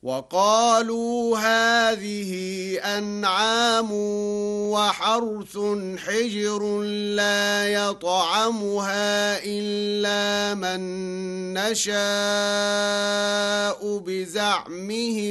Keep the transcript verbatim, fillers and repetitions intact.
وقالوا هذه أنعام وحرث حجر لا يطعمها إلا من نشاء بزعمهم